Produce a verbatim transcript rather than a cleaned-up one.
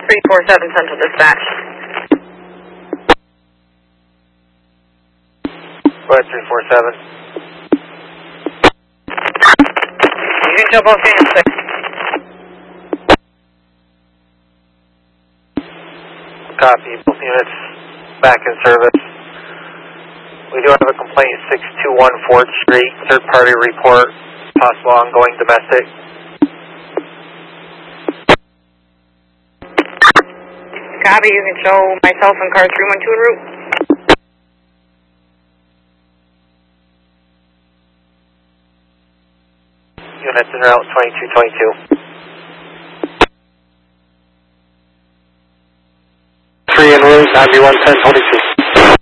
three four seven Central Dispatch. Go ahead, three four seven. You can show both units six. Copy, both units back in service. We do have a complaint, six two one fourth Street, third party report, possible ongoing domestic. Copy, you can show myself and car three one two en route. Units en route, twenty-two twenty-two. Three en route, ninety-one ten twenty-two.